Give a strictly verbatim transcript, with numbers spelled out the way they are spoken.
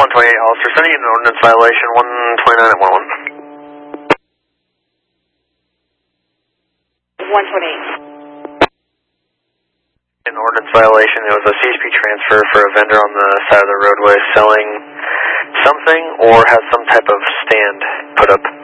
twenty-eight Hollister, sending you an ordinance violation, one twenty-nine at one one. one twenty-eight. An ordinance violation, it was a C H P transfer for a vendor on the side of the roadway selling something or has some type of stand put up.